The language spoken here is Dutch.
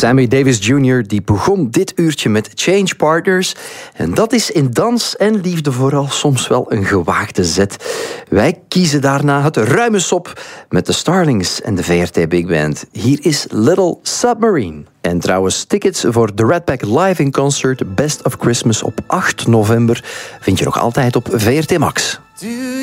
Sammy Davis Jr. die begon dit uurtje met Change Partners. En dat is in dans en liefde vooral soms wel een gewaagde zet. Wij kiezen daarna het ruime sop met de Starlings en de VRT Big Band. Hier is Little Submarine. En trouwens, tickets voor The Red Pack Live in Concert Best of Christmas op 8 november vind je nog altijd op VRT Max.